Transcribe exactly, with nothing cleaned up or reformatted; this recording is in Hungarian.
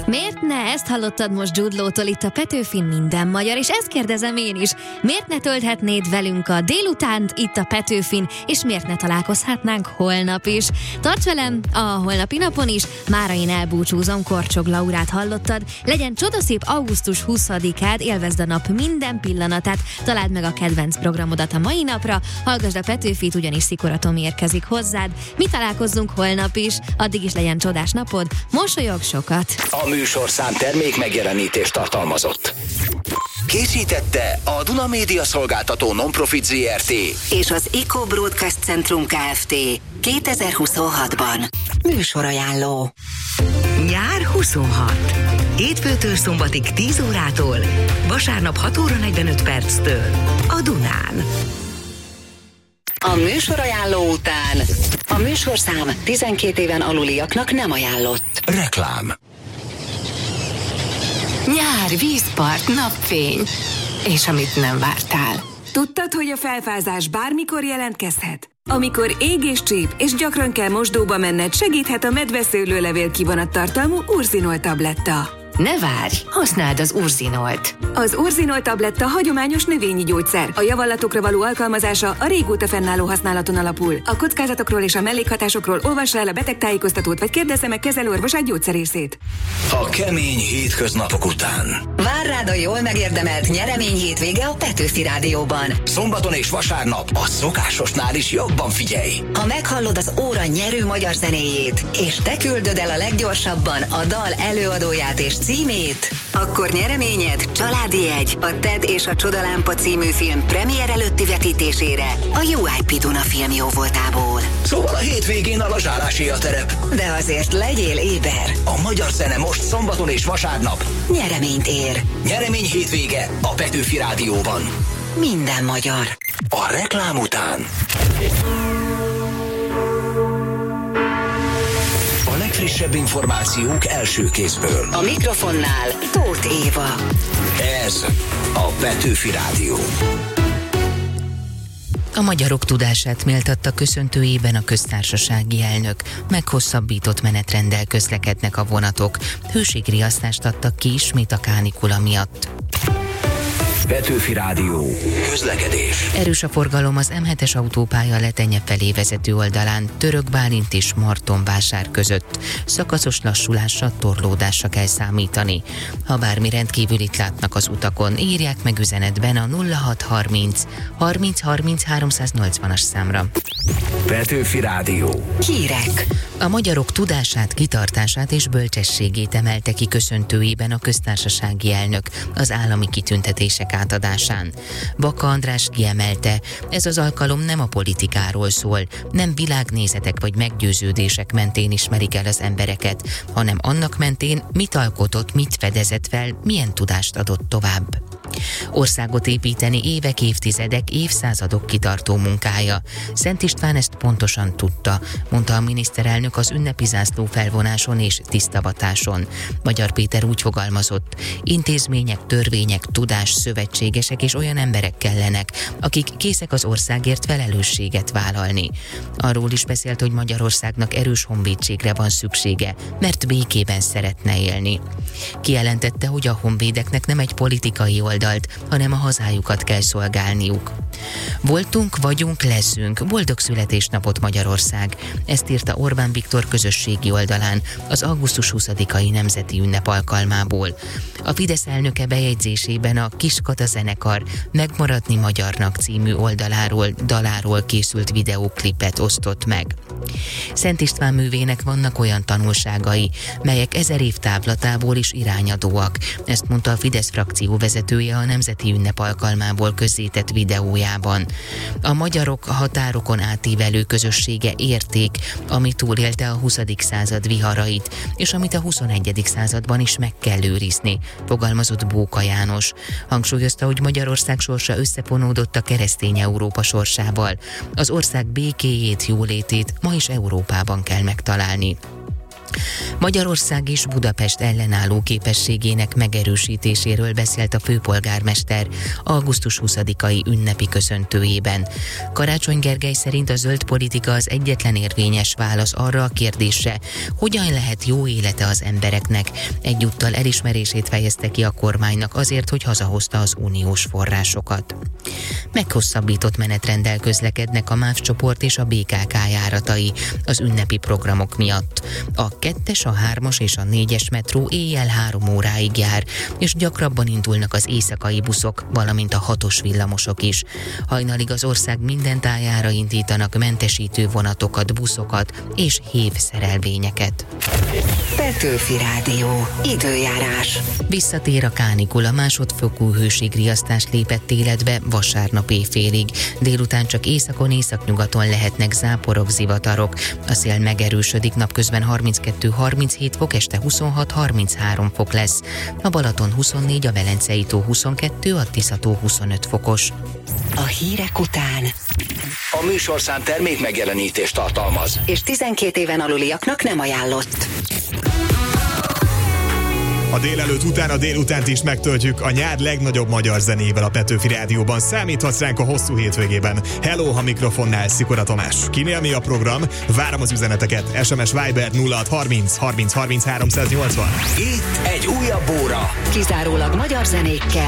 Miért ne? Ezt hallottad most Jude Law-tól itt a Petőfin Minden Magyar, és ezt kérdezem én is. Miért ne tölthetnéd velünk a délutánt itt a Petőfin, és miért ne találkozhatnánk holnap is? Tarts velem a holnapi napon is, mára én elbúcsúzom, Korcsog Laurát hallottad. Legyen csodaszép augusztus huszadikád, élvezd a nap minden pillanatát, találd meg a kedvenc programodat a mai napra, hallgasd a Petőfit, ugyanis Szikora Tomi érkezik hozzád. Mi találkozzunk holnap is, addig is legyen csodás napod, mosolyog sokat! A műsorszám termék megjelenítést tartalmazott. Készítette a Duna Média Szolgáltató Non-Profit zé er té és az Eco Broadcast Centrum Kft. kétezer-huszonhatban. Műsorajánló. Nyár huszonhat. Hétfőtől szombatig tíz órától, vasárnap hat óra negyvenöt perctől a Dunán. A műsorajánló után a műsorszám tizenkét éven aluliaknak nem ajánlott. Reklám. Nyár, vízpart, napfény. És amit nem vártál. Tudtad, hogy a felfázás bármikor jelentkezhet? Amikor ég és csíp, és gyakran kell mosdóba menned, segíthet a medveszőlőlevél kivonattartalmú Urzinol tabletta. Ne várj, használd az Urzinolt. Az Urzinol tabletta hagyományos növényi gyógyszer. A javallatokra való alkalmazása a régóta fennálló használaton alapul. A kockázatokról és a mellékhatásokról olvassa el a betegtájékoztatót, vagy kérdezze meg kezelőorvosát, gyógyszerészét. A kemény hétköznapok után Vár rád a jól megérdemelt nyeremény hétvége a Petőfi Rádióban. szombaton és vasárnap a szokásosnál is jobban figyelj. Ha meghallod az óra nyerő magyar zenéjét, és te küldöd el a leggyorsabban a dal előadóját és címét, akkor nyereményed családi jegy a Ted és a Csodalámpa című film premier előtti vetítésére a u i pé Duna film jóvoltából. Szóval a hétvégén a lazsálásé a terep. De azért legyél éber. A magyar zene most szombaton és vasárnap Nyereményt ér. nyeremény hétvége a Petőfi Rádióban. Minden magyar. A reklám után a legfrissebb információk első kézből. A mikrofonnál Tóth Éva. Ez a Petőfi Rádió. A magyarok tudását méltatta köszöntőjében a köztársasági elnök. Meghosszabbított menetrenddel közlekednek a vonatok. Hőségriasztást adtak ki ismét a kánikula miatt. Petőfi Rádió. Közlekedés. Erős a forgalom az em hetes autópálya Letenye felé vezető oldalán, Török Bálint és Martonvásár között. Szakaszos lassulásra, torlódásra kell számítani. Ha bármi rendkívülit látnak az utakon, írják meg üzenetben a nulla hat harminc harminc harminc háromszáznyolcvanas számra. Petőfi Rádió. Hírek. A magyarok tudását, kitartását és bölcsességét emelte ki köszöntőjében a köztársasági elnök az állami kitüntetések átadásán. Baka András kiemelte, ez az alkalom nem a politikáról szól, nem világnézetek vagy meggyőződések mentén ismerik el az embereket, hanem annak mentén, mit alkotott, mit fedezett fel, milyen tudást adott tovább. Országot építeni évek, évtizedek, évszázadok kitartó munkája. Szent István ezt pontosan tudta, mondta a miniszterelnök az ünnepi zászló felvonáson és tisztavatáson. Magyar Péter úgy fogalmazott, intézmények, törvények, tudás, szövetségesek és olyan emberek kellenek, akik készek az országért felelősséget vállalni. Arról is beszélt, hogy Magyarországnak erős honvédségre van szüksége, mert békében szeretne élni. Kijelentette, hogy a honvédeknek nem egy politikai oldalt, hanem a hazájukat kell szolgálniuk. Voltunk, vagyunk, leszünk. Boldog születésnapot Magyarország. Ezt írta Orbán Viktor közösségi oldalán az augusztus huszadikai nemzeti ünnep alkalmából. A Fidesz elnöke bejegyzésében a Kiskata zenekar Megmaradni magyarnak című oldaláról, daláról készült videóklipet osztott meg. Szent István művének vannak olyan tanulságai, melyek ezer év távlatából is irányadóak. Ezt mondta a Fidesz frakció vezetője a nemzeti ünnep alkalmából közzétett videójában. A magyarok határokon átívelő közössége érték, ami túlélte a huszadik század viharait, és amit a huszonegyedik században is meg kell őrizni, fogalmazott Bóka János. Hangsúlyozta, hogy Magyarország sorsa összefonódott a keresztény Európa sorsával. Az ország békéjét, jólétét ma is Európában kell megtalálni. Magyarország és Budapest ellenálló képességének megerősítéséről beszélt a főpolgármester augusztus huszadikai ünnepi köszöntőjében. Karácsony Gergely szerint a zöld politika az egyetlen érvényes válasz arra a kérdésre, hogyan lehet jó élete az embereknek. Egyúttal elismerését fejezte ki a kormánynak azért, hogy hazahozta az uniós forrásokat. Meghosszabbított menetrenddel közlekednek a MÁV csoport és a bé ká ká járatai az ünnepi programok miatt. A kettes, a hármas és a négyes metró éjjel három óráig jár, és gyakrabban indulnak az éjszakai buszok, valamint a hatos villamosok is. Hajnalig az ország minden tájára indítanak mentesítő vonatokat, buszokat és hévszerelvényeket. Petőfi Rádió. Időjárás. Visszatér a kánikula, másodfokú hőségriasztás lépett életbe vasárnap éjfélig. Délután csak északon, északnyugaton lehetnek záporok, zivatarok. A szél megerősödik, napközben harminckettő-harminchét fok, este huszonhat-harminchárom fok lesz. A Balaton huszonnégy, a Velencei tó huszonkettő, a Tisza-tó huszonöt fokos. A hírek után. A műsorszám termék megjelenítést tartalmaz. És tizenkét éven aluliaknak nem ajánlott. A délelőtt után a délutánt is megtöltjük a nyár legnagyobb magyar zenével a Petőfi Rádióban. Számíthatsz ránk a hosszú hétvégében. Hello, ha mikrofonnál Szikora Tamás. Kinél mi a program? Várom az üzeneteket. es em es Viber nulla hat harminc harminc harminc háromszáznyolcvan. Itt egy újabb óra. Kizárólag magyar zenékkel.